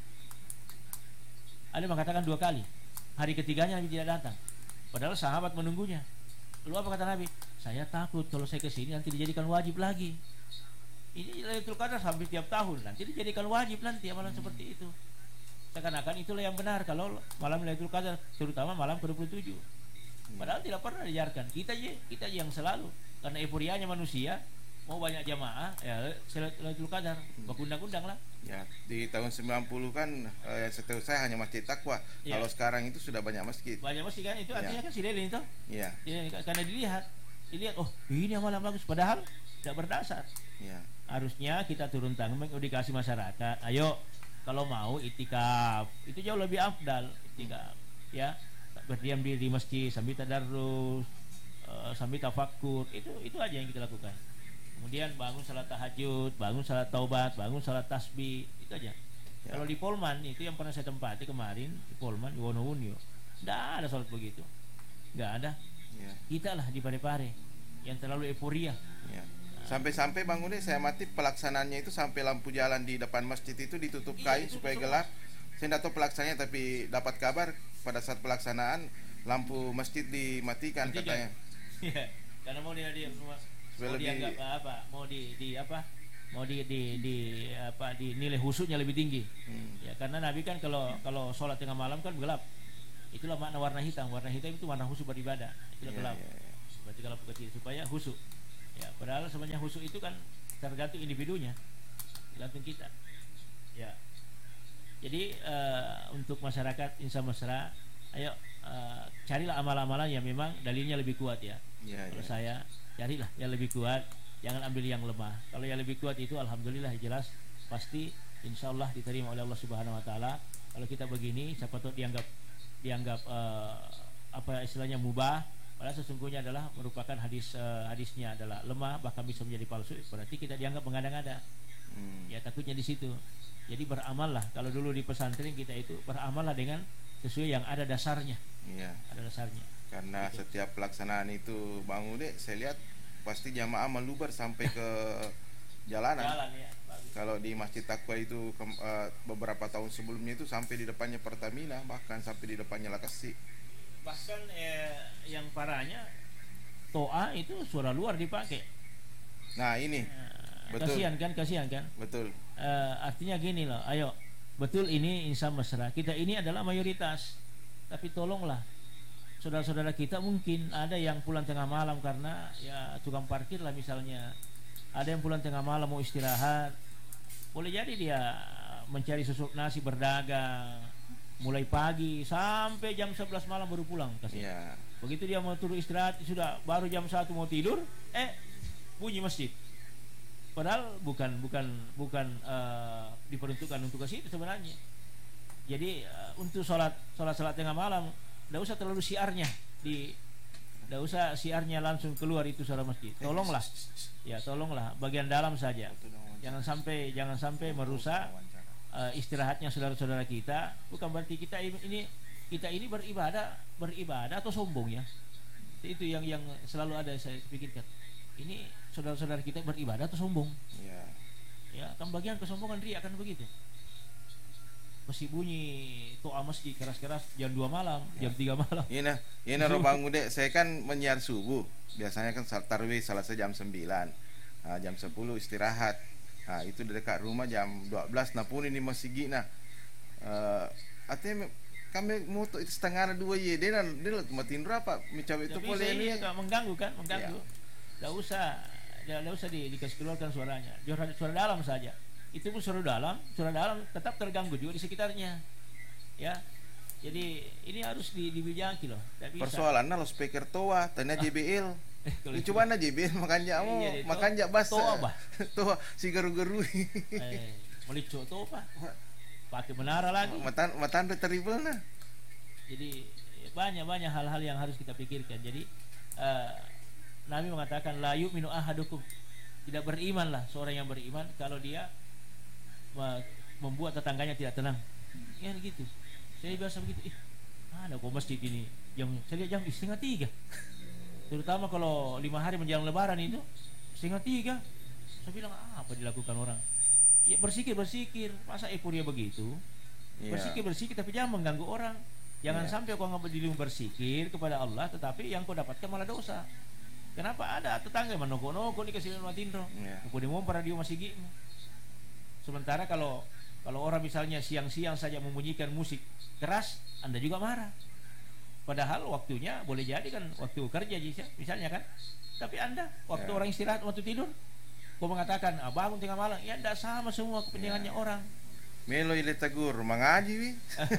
Ada yang mengatakan 2 kali. Hari ketiganya Nabi tidak datang, padahal sahabat menunggunya. Lalu apa kata Nabi? Saya takut kalau saya kesini nanti dijadikan wajib lagi. Ini Lailatul Qadar sampai tiap tahun nanti dijadikan wajib nanti amalan seperti itu. Seakan-akan itulah yang benar kalau malam Lailatul Qadar, terutama malam ke-27. Padahal tidak pernah diajarkan. Kita yang selalu karena euforianya manusia mau banyak jamaah ya Lailatul Qadar berundang-undang lah. Ya, di tahun 90 kan setahu saya hanya Masjid Taqwa. Kalau sekarang itu sudah banyak masjid. Banyak masjid kan itu artinya kan silelin itu. Iya. Karena dilihat oh ini amalan bagus padahal tidak berdasar. Harusnya kita turun tangan mengedukasi masyarakat. Ayo kalau mau itikaf itu jauh lebih afdal itikaf ya. Berdiam diri di masjid sambil tadarrus, sambil tafakkur, itu aja yang kita lakukan. Kemudian bangun salat tahajud, bangun salat taubat, bangun salat tasbih, itu aja. Ya. Kalau di Polman itu yang pernah saya tempati kemarin di Polman di Wonowunio, tidak ada salat begitu, nggak ada. Ya. Kita lah di Parepare yang terlalu euforia. Ya. Sampai-sampai Bang Ude saya mati pelaksanaannya itu sampai lampu jalan di depan masjid itu ditutup kain supaya gelap. Saya tidak tahu pelaksananya, tapi dapat kabar pada saat pelaksanaan lampu masjid dimatikan katanya. Iya, karena mau dianggap apa? Mau dinilai khusyuknya lebih tinggi. Ya, karena Nabi kan kalau sholat tengah malam kan gelap. Itulah makna warna hitam. Warna hitam itu warna khusyuk beribadah. Itulah gelap. Berarti kalau kecil supaya khusyuk. Ya, padahal sebenarnya khusyuk itu kan tergantung individunya, tergantung kita. Ya. Jadi untuk masyarakat insya mesra, ayo carilah amalan-amalan yang memang dalilnya lebih kuat ya. Kalau saya carilah yang lebih kuat, jangan ambil yang lemah. Kalau yang lebih kuat itu alhamdulillah jelas pasti insya Allah diterima oleh Allah Subhanahu Wa Taala. Kalau kita begini, siapa tahu dianggap apa istilahnya mubah, padahal sesungguhnya adalah merupakan hadisnya adalah lemah bahkan bisa menjadi palsu. Berarti kita dianggap mengada-ngada. Ya takutnya di situ. Jadi beramallah. Kalau dulu di pesantren kita itu beramallah dengan sesuai yang ada dasarnya. Iya. Ada dasarnya. Karena gitu. Setiap pelaksanaan itu Bang Ude, saya lihat pasti jamaah meluber sampai ke jalanan. Ya. Kalau di Masjid Taqwa itu beberapa tahun sebelumnya itu sampai di depannya Pertamina, bahkan sampai di depannya Lakasi. Bahkan yang parahnya toa itu suara luar dipakai. Nah ini betul. Kasihan kan. Betul. Artinya gini loh, ayo betul ini insya mesra. Kita ini adalah mayoritas, tapi tolonglah saudara-saudara kita mungkin ada yang pulang tengah malam karena ya tukang parkir lah misalnya. Ada yang pulang tengah malam mau istirahat. Boleh jadi dia mencari susup nasi berdagang mulai pagi sampai jam 11 malam baru pulang ya. Begitu dia mau turun istirahat sudah baru jam 1 mau tidur bunyi masjid. Padahal bukan diperuntukkan untuk ke situ sebenarnya. Jadi untuk sholat tengah malam tidak usah terlalu siarnya tidak usah siarnya langsung keluar itu suara masjid. Tolonglah bagian dalam saja. Jangan sampai merusak istirahatnya saudara-saudara kita. Bukan berarti kita ini beribadah atau sombong ya. Itu yang selalu ada saya pikirkan. Ini saudara-saudara kita beribadah atau sombong? Ya, kan bagian kesombongan riya kan begitu. Masih bunyi toa masjid keras-keras jam 2 malam, jam 3 malam. Ini Bang Ude, saya kan menyiar subuh. Biasanya kan salat tarawih selesai jam 9. Jam 10 istirahat. Itu di dekat rumah jam 12 nah pun ini masih gina. Artinya kami mau itu setengah 2 ye dia matiin berapa mencapai itu boleh ini mengganggu. Tidak usah dikasih keluarkan suaranya. Suara dalam saja. Itu pun suara dalam tetap terganggu juga di sekitarnya. Ya. Jadi ini harus dibijaki loh. Persoalannya lo speaker toa, tanya JBL. Coba na JBL makan bas. Toa si garu-garu. Melicu toa. Pakai menara lagi. Matan terrible nah. Jadi banyak hal-hal yang harus kita pikirkan. Jadi Nabi mengatakan la yu'minu ahadukum, tidak berimanlah seorang yang beriman kalau dia membuat tetangganya tidak tenang. Ya gitu. Saya biasa begitu. Mana kok masjid ini saya lihat jam 2:30. Terutama kalau 5 hari menjelang lebaran itu 2:30. Saya bilang apa dilakukan orang? Ya bersikir. Masa euforia begitu? Bersikir tapi jangan mengganggu orang. Jangan sampai kau ngambil dirimu bersikir kepada Allah tetapi yang kau dapatkan malah dosa. Kenapa ada tetangga menoko-noko dikasih matindro? Kau dimom radio masih gitu. Sementara kalau orang misalnya siang-siang saja membunyikan musik keras, Anda juga marah. Padahal waktunya boleh jadi kan waktu kerja misalnya kan. Tapi Anda waktu orang istirahat, waktu tidur, kau mengatakan bangun tengah malam, ya tidak sama semua kepentingannya orang. Melo ile tegur mengaji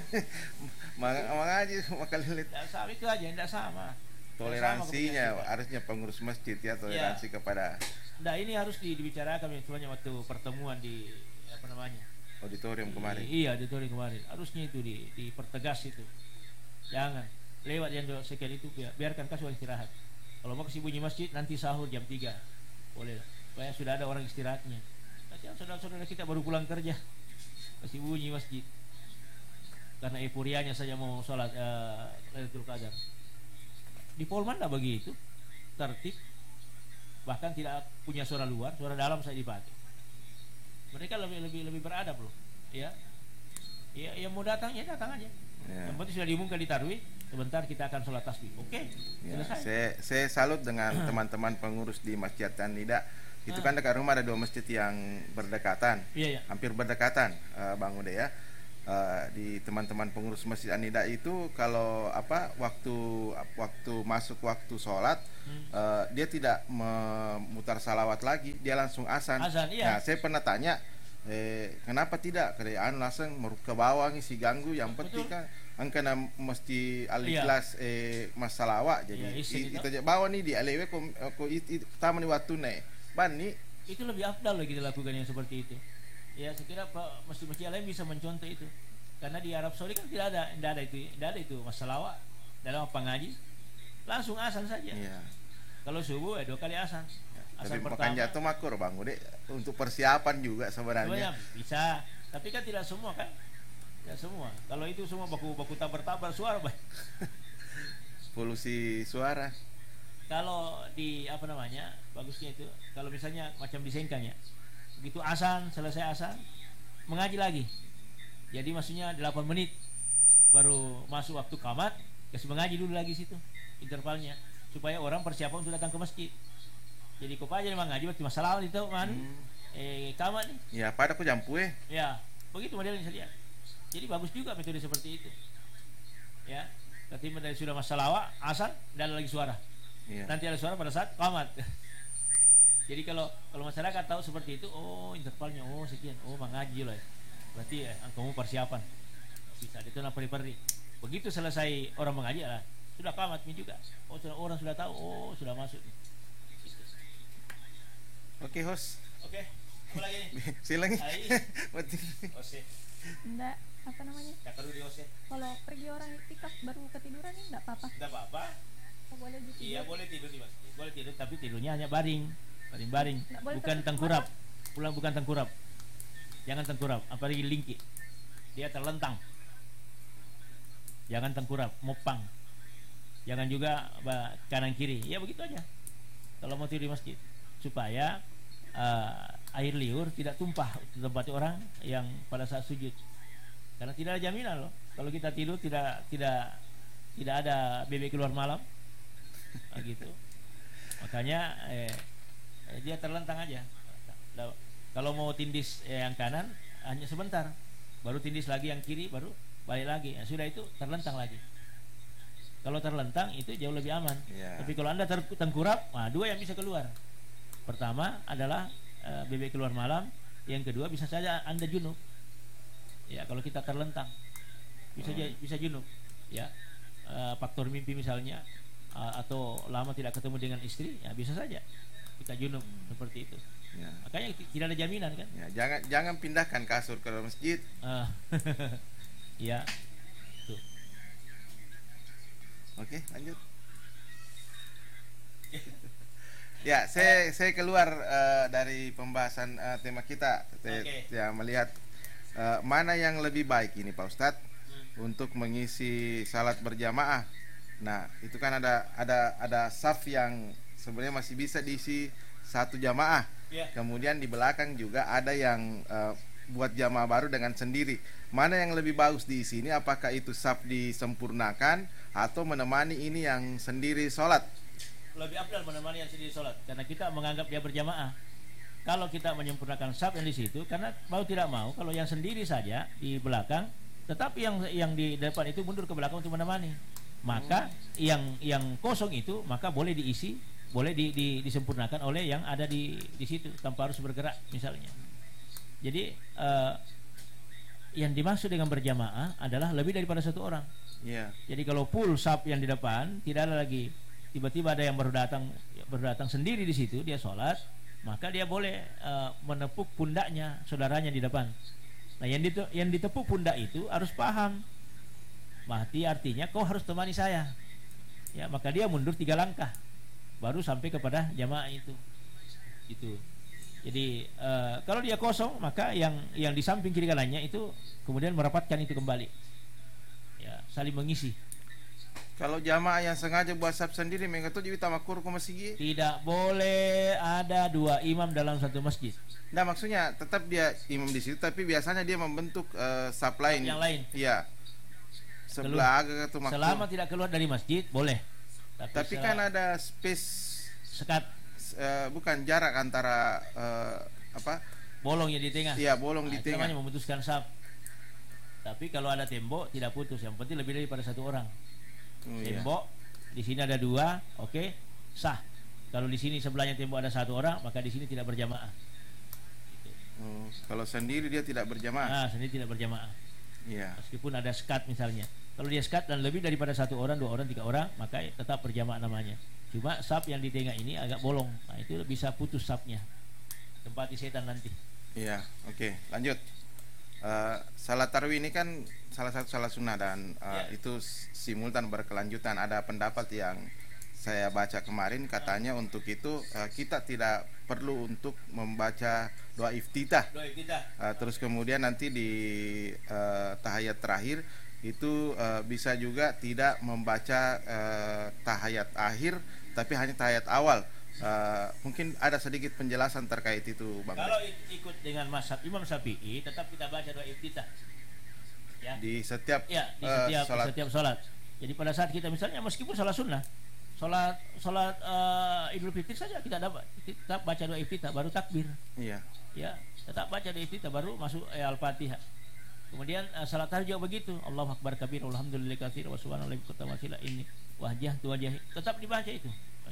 mengaji makalilit. Tidak sama itu aja, tidak sama. Toleransinya harusnya pengurus masjid ya toleransi kepada. Nah ini harus dibicarakan misalnya waktu pertemuan di auditorium kemarin. Iya auditorium kemarin. Harusnya itu dipertegas itu. Jangan lewat yang sekian itu biarkan kasih istirahat. Kalau mau kasih bunyi masjid nanti sahur jam 3 boleh lah. supaya sudah ada orang istirahatnya. Kasihan saudara-saudara kita baru pulang kerja masih bunyi masjid karena euforianya saja mau sholat Lailatul Qadar. Di Polman tidak begitu, tertib, bahkan tidak punya suara luar, suara dalam saya dipakai. Mereka lebih beradab loh, ya. Ya, yang mau datang ya datang aja. Ya. Yang penting sudah diumumkan di tarwih, sebentar kita akan sholat tasbih. Oke, ya, selesai. Saya salut dengan teman-teman pengurus di Masjid An-Nida. Itu kan dekat rumah ada 2 masjid yang berdekatan, hampir berdekatan, Bang Ude ya. Di teman-teman pengurus Masjid An-Nida itu kalau waktu masuk waktu sholat, dia tidak memutar salawat lagi, dia langsung azan. Nah, saya pernah tanya, kenapa tidak? Kerjaan langsung ke bawah ngisi ganggu, yang penting kan angkana mesti al-ikhlas mas salawat. Jadi itu aja bawa nih di alewe ko taman waktu nih. Bani itu lebih afdal lagi dilakukan yang seperti itu. Ya, saya kira masjid-masjid lain bisa mencontoh itu. Karena di Arab Saudi kan tidak ada itu masalah dalam pengaji langsung azan saja. Ya. Kalau subuh 2 kali azan. Azan pertama. Tapi jatuh makur Bang Ude untuk persiapan juga sebenarnya. Bisa, tapi kan tidak semua kan? Ya semua. Kalau itu semua baku tabar-tabar suara, Bang. Polusi suara. Kalau di bagusnya itu kalau misalnya macam di Sengkang ya, begitu azan, selesai azan mengaji lagi, jadi maksudnya 8 menit baru masuk waktu qamat, kasih mengaji dulu lagi situ intervalnya, supaya orang persiapan untuk datang ke masjid. Jadi kau aja mengaji waktu masalah itu qamat nih ya, pada aku jampu ya, begitu modelnya saya lihat. Jadi bagus juga metode seperti itu ya, ketimbang dari sudah masalah azan dan lagi suara. Iya. Nanti ada suara pada saat qamat. Jadi kalau masyarakat tahu seperti itu, oh intervalnya, oh sekian, oh mengaji loh. Berarti kamu persiapan. Bisa itu peri-peri. Begitu selesai orang mengaji lah, sudah qamat juga. Oh orang sudah tahu, oh sudah masuk. Oke, host. Oke. Apa lagi nih? Silang. Ose. Enggak, apa namanya? Kalau pergi orang iktikaf baru ketiduran nih enggak apa-apa. Enggak apa-apa. Boleh gitu. Iya, boleh tidur di masjid. Boleh tidur, tapi tidurnya hanya baring. Bukan tengkurap. Bukan tengkurap. Jangan tengkurap, apalagi lingki. Dia terlentang. Jangan tengkurap, mopang. Jangan juga kanan kiri. Ya begitu aja. Kalau mau tidur di masjid, supaya air liur tidak tumpah di tempat orang yang pada saat sujud. Karena tidak ada jaminan loh. Kalau kita tidur tidak ada bebek keluar malam. Gitu. Makanya dia terlentang aja. Kalau mau tindis yang kanan hanya sebentar, baru tindis lagi yang kiri, baru balik lagi. Sudah itu terlentang lagi. Kalau terlentang itu jauh lebih aman. Tapi kalau Anda tengkurap, 2 yang bisa keluar. Pertama adalah bebek keluar malam, yang kedua bisa saja Anda junub. Ya, kalau kita terlentang bisa junub. Ya, faktor mimpi misalnya, atau lama tidak ketemu dengan istri, ya bisa saja kita junub seperti itu. Ya. Makanya tidak ada jaminan kan. Ya, jangan pindahkan kasur ke masjid. Ya. Tuh. Oke, lanjut. Ya, saya keluar dari pembahasan tema kita. Ya, melihat mana yang lebih baik ini Pak Ustadz untuk mengisi salat berjamaah. Nah, itu kan ada saf yang sebenarnya masih bisa diisi 1 jamaah. Kemudian di belakang juga ada yang buat jamaah baru dengan sendiri. Mana yang lebih bagus diisi ini? Apakah itu saf disempurnakan atau menemani ini yang sendiri sholat? Lebih afdal menemani yang sendiri sholat, karena kita menganggap dia berjamaah. Kalau kita menyempurnakan saf yang di situ, karena mau tidak mau, kalau yang sendiri saja di belakang, tetapi yang di depan itu mundur ke belakang untuk menemani. Maka yang kosong itu maka boleh diisi, boleh disempurnakan oleh yang ada di situ tanpa harus bergerak misalnya. Jadi yang dimaksud dengan berjamaah adalah lebih daripada 1 orang. Jadi kalau full saf yang di depan, tidak ada lagi tiba-tiba ada yang baru datang sendiri di situ, dia sholat, maka dia boleh menepuk pundaknya saudaranya di depan. Nah, yang ditepuk pundak itu harus paham. Mati artinya kau harus temani saya. Ya, maka dia mundur 3 langkah baru sampai kepada jamaah itu. Itu. Jadi kalau dia kosong, maka yang di samping kiri kanannya itu kemudian merapatkan itu kembali. Ya, saling mengisi. Kalau jamaah yang sengaja buat saf sendiri mengatur jadi tamakur ke masjid. Tidak boleh ada dua imam dalam satu masjid. Nah, maksudnya tetap dia imam di situ, tapi biasanya dia membentuk saf lain. Yang lain. Iya. Sebelah agak itu makmur. Selama tidak keluar dari masjid boleh. Tapi kan ada space sekat, bukan jarak antara bolong yang di tengah. Iya, bolong di tengah. Namanya memutuskan saf. Tapi kalau ada tembok tidak putus. Yang penting lebih daripada satu orang. Tembok di sini ada dua, oke, sah. Kalau di sini sebelahnya tembok ada satu orang, maka di sini tidak berjamaah. Gitu. Kalau sendiri dia tidak berjamaah. Sendiri tidak berjamaah. Iya. Meskipun ada sekat misalnya. Kalau dia sekat dan lebih daripada satu orang, dua orang, tiga orang, maka tetap berjamaah namanya. Cuma saf yang di tengah ini agak bolong. Nah, itu bisa putus safnya. Tempati setan nanti. Iya, oke. Lanjut. Salat tarawih ini kan salah satu salat sunnah dan itu simultan berkelanjutan. Ada pendapat yang saya baca kemarin katanya untuk itu kita tidak perlu untuk membaca doa iftitah. Terus kemudian nanti di tahiyat terakhir itu bisa juga tidak membaca tahiyat akhir, tapi hanya tahiyat awal. Mungkin ada sedikit penjelasan terkait itu, Bang. Kalau ikut dengan mazhab Imam Syafi'i, tetap kita baca doa iftitah. Ya. Di setiap setiap sholat. Jadi pada saat kita misalnya meskipun sholat sunnah, sholat Idul Fitri saja kita tetap baca doa iftitah baru takbir. Iya. Ya, tetap baca doa iftitah baru masuk Al-Fatihah. Kemudian salat tahajud juga begitu. Allahu akbar kabir, alhamdulillah katsir wa subhanallahi wa bihamdihi ini wajah tu wajah. Tetap dibaca itu.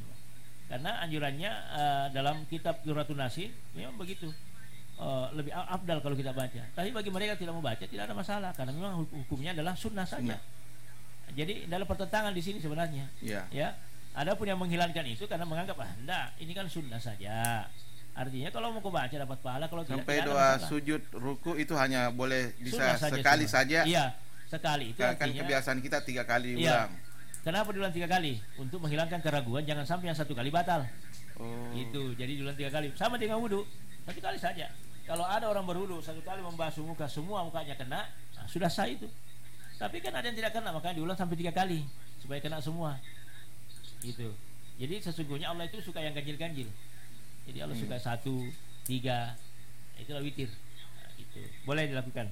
Karena anjurannya dalam kitab Durratun Nasin memang begitu, lebih afdal kalau kita baca. Tapi bagi mereka tidak mau baca tidak ada masalah karena memang hukumnya adalah sunnah saja. Jadi dalam pertentangan di sini sebenarnya. Ya. Ada pun yang menghilangkan itu karena menganggap enggak, ini kan sunnah saja. Artinya kalau mau baca dapat pahala, kalau tidak sampai doa sujud ruku itu hanya boleh bisa sekali saja. Iya, sekali itu kan artinya, kebiasaan kita 3 kali ulang. Kenapa diulang 3 kali? Untuk menghilangkan keraguan, jangan sampai yang 1 kali batal. Itu, jadi diulang 3 kali. Sama dengan wudu, 1 kali saja. Kalau ada orang berwudu 1 kali membasuh muka, semua mukanya kena, sudah sah itu. Tapi kan ada yang tidak kena, makanya diulang sampai 3 kali supaya kena semua. Gitu. Jadi sesungguhnya Allah itu suka yang ganjil-ganjil. Jadi Allah suka 1, 3, itulah witir. Itu boleh dilakukan.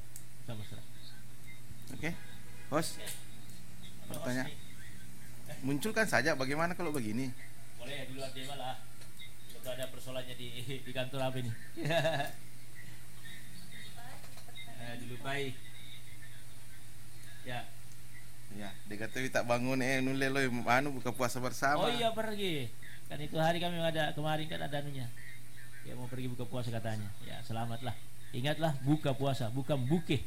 Oke, host. Pertanyaan. Munculkan saja bagaimana kalau begini? Boleh di luar tema lah. Kalau ada persoalannya di kantor apa ini? Dilupai. Ya. Ya, dikatakan tak bangun nulis lo buka puasa bersama. Oh iya pergi. Kan itu hari kami ada kemarin kan ada anunya. Dia mau pergi buka puasa katanya. Ya, selamatlah. Ingatlah buka puasa, bukan buke.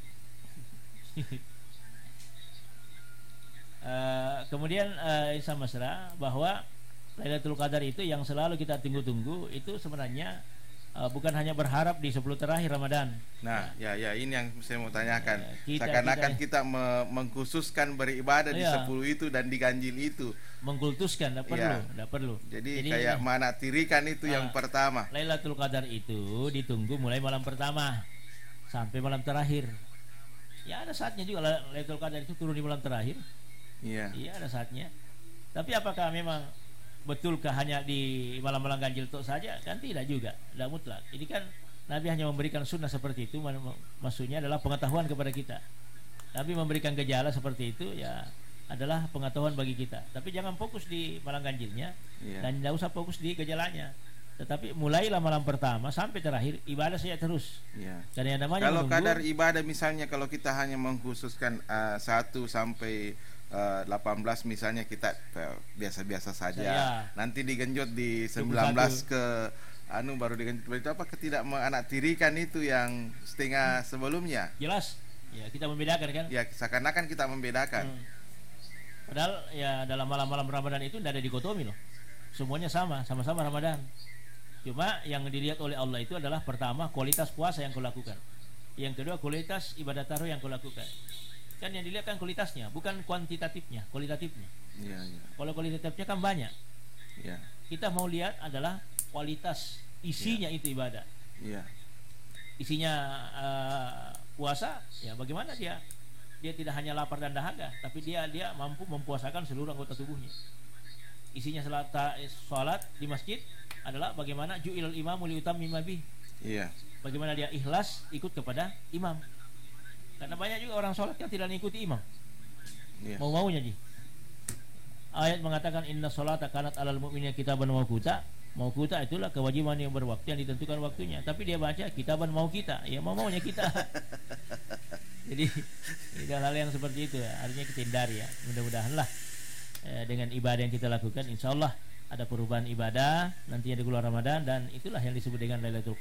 Kemudian sama mesra bahwa Lailatul Qadar itu yang selalu kita tunggu-tunggu itu sebenarnya bukan hanya berharap di 10 terakhir Ramadan. Nah, ya ini yang saya mau tanyakan. Seakan-akan kita mengkhususkan beribadah di 10 itu dan di ganjil itu. Mengkultuskan, tidak perlu. Jadi kayak manaktirikan itu yang pertama. Lailatul Qadar itu ditunggu mulai malam pertama sampai malam terakhir. Ya ada saatnya juga Lailatul Qadar itu turun di malam terakhir. Iya ada saatnya. Tapi apakah memang betulkah hanya di malam-malam ganjil itu saja? Kan tidak juga, tidak mutlak. Ini kan Nabi hanya memberikan sunnah seperti itu, maksudnya adalah pengetahuan kepada kita. Nabi memberikan gejala seperti itu ya adalah pengetahuan bagi kita. Tapi jangan fokus di malam ganjilnya dan tidak usah fokus di gejalanya. Tetapi mulailah malam pertama sampai terakhir ibadah saja terus. Karena yang namanya kalau kadar ibadah misalnya kalau kita hanya mengkhususkan 1 sampai 18 misalnya kita biasa-biasa saja. Nanti digenjot di 19 ke baru digenjot itu apa tidak menanaktirikan itu yang setengah sebelumnya. Jelas. Ya, kita membedakan kan? Ya, seakan-akan kita membedakan. Padahal ya dalam malam-malam Ramadan itu tidak ada dikotomi loh. Semuanya sama-sama Ramadan. Cuma yang dilihat oleh Allah itu adalah pertama kualitas puasa yang kau lakukan. Yang kedua kualitas ibadah tarawih yang kau lakukan. Kan yang dilihat kan kualitasnya, bukan kuantitatifnya, kualitatifnya. Kalau kualitatifnya kan banyak. Kita mau lihat adalah kualitas isinya itu ibadah. Iya. Isinya puasa, ya bagaimana dia tidak hanya lapar dan dahaga, tapi dia mampu mempuasakan seluruh anggota tubuhnya. Isinya salat di masjid adalah bagaimana ju'ilal imamu liutammima bih. Iya. Bagaimana dia ikhlas ikut kepada imam. Karena banyak juga orang sholat yang tidak mengikuti imam. Iya. Mau-maunya ji. Ayat mengatakan inna sholata kanat alal mu'minina kitaban mauquta. Mauquta itulah kewajiban yang berwaktu yang ditentukan waktunya. Tapi dia baca kitaban mau kita, ya mau-maunya kita. Jadi hal yang seperti itu ya, artinya kita hindari ya. Mudah-mudahanlah dengan ibadah yang kita lakukan, insya Allah ada perubahan ibadah nantinya di bulan Ramadan, dan itulah yang disebut dengan Lailatul